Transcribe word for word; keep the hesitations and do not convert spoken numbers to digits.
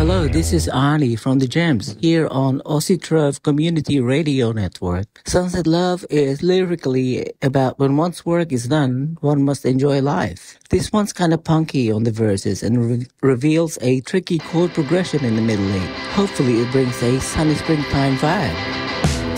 Hello, this is Ali from the Gems here on Aussie Trove Community Radio Network. Sunset Love is lyrically about when one's work is done, one must enjoy life. This one's kind of punky on the verses and re- reveals a tricky chord progression in the middle eight. Hopefully it brings a sunny springtime vibe.